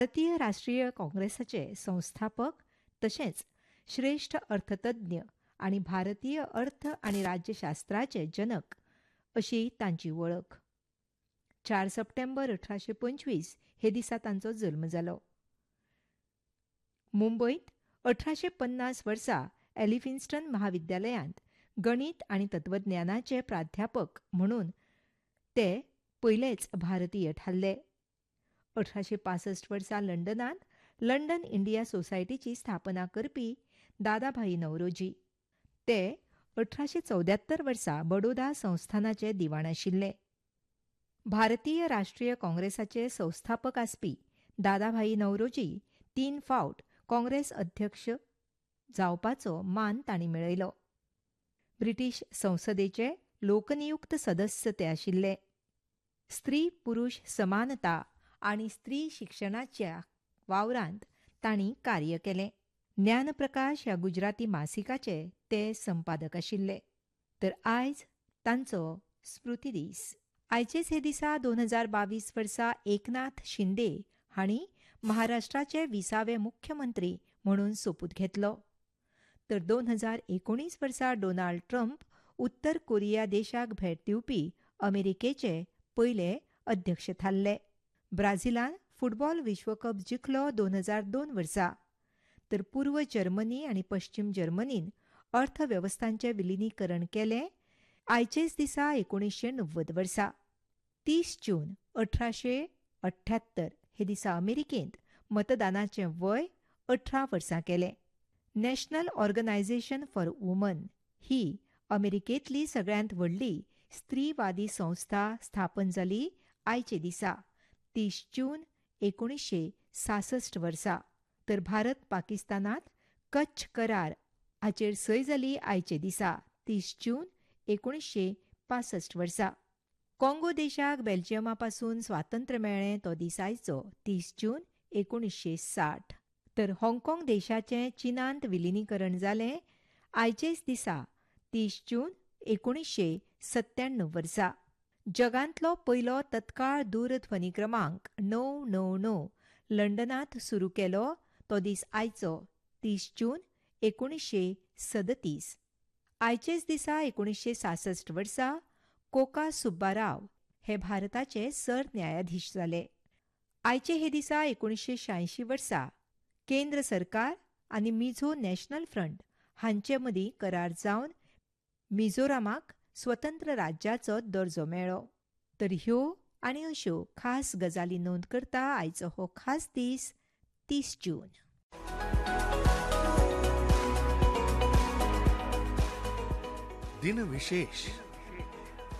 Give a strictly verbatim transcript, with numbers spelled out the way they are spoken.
भारतीय राष्ट्रीय काँग्रेसाचे संस्थापक तशेंच श्रेष्ठ अर्थतज्ञ आणि भारतीय अर्थ आणि राज्यशास्त्राचे जनक अशी तांची वळख. चार सप्टेंबर अठराशे पंचवीस हे दिसा तांचो जल्म जालो. मुंबईत अठराशे पन्नास वर्सा एलिफिन्स्टन महाविद्यालयांत गणित आणि तत्वज्ञानाचे प्राध्यापक म्हणून ते पयलेच भारतीय थारले. अठराशे पासष्ट वर्सा लंडनांत लंडन इंडिया सोसायटीची स्थापना करपी दादाभाई नौरोजी. ते अठराशे चौद्यात्तर वर्सा बडोदा संस्थानाचे दिवाण आशिल्ले. भारतीय राष्ट्रीय काँग्रेसाचे संस्थापक आसपी दादाभाई नौरोजी तीन फावट काँग्रेस अध्यक्ष जावपाचो मान तांणी मेळयलो. ब्रिटीश संसदेचे लोकनियुक्त सदस्य ते आशिल्ले. स्त्री पुरुष समानता आणि स्त्री शिक्षणाच्या वावरांत तांणी कार्य केलें. ज्ञानप्रकाश ह्या गुजराती मासिकाचे ते संपादक आशिल्ले. तर आयज तांचो स्मृती दीस. आयचेच हे दिसा दोन हजार बावीस वर्सा एकनाथ शिंदे हांणी महाराष्ट्राचे विसावे मुख्यमंत्री म्हणून सोपूत घेतलो. तर दोन हजार एकोणीस वर्सा डोनाल्ड ट्रंप उत्तर कोरिया देशाक भेट दिवपी अमेरिकेचे पयले अध्यक्ष थारले. ब्राझीलान फुटबॉल विश्वकप जिखलो दोन हजार दोन वर्सा. तर पूर्व जर्मनी आणि पश्चिम जर्मनीन अर्थवेवस्थांचे विलिनीकरण केलें आयचेच दिसा एकोणीसशे णव्वद वर्सा. तीस जून अठराशे अठ्ठ्यात्तर हे दिसा अमेरिकेंत मतदानाचें वय अठरा वर्सां केलें. नॅशनल ऑर्गनायझेशन फॉर वुमन ही अमेरिकेंतली सगळ्यांत व्हडली स्त्रीवादी संस्था स्थापन जाली आयचे दिसा तीस जून एकोणीसशे सासष्ट वर्सा. तर भारत पाकिस्तानात कच्छ करार हाचेर सय जाली आयचे दिसा तीस जून एकोणीसशे पासष्ट वर्सा. काँगो देशाक बेल्जियमा पासून स्वातंत्र्य मेळ्ळें तो दीस आयचो तीस जून एकोणीसशे साठ. तर हाँगकाँग देशाचें चीनांत विलिनीकरण जालें आयचेच दिसा तीस जून एकोणीसशे सत्त्याण्णव वर्सा. जगांतलो पयलो तत्काळ दूरध्वनी क्रमांक णव णव णव लंडनांत सुरू केलो तो दीस आयचो तीस जून एकोणीसशे सदतीस. आयचेच दिसा एकोणीसशे सासष्ट वर्सा कोका सुब्बाराव हे भारताचे सरन्यायाधीश जाले. आयचे हे दिसा एकोणीसशे शहाऐंशी वर्सा केंद्र सरकार आनी मिझो नॅशनल फ्रंट हांचे मदीं करार जावन मिझोरामाक स्वतंत्र राज्याचो दर्जो मेळ्ळो. तर ह्यो आनी अश्यो खास गजाली नोंद करता आयचो हो खास दीस तीस जून. दिन विशेष.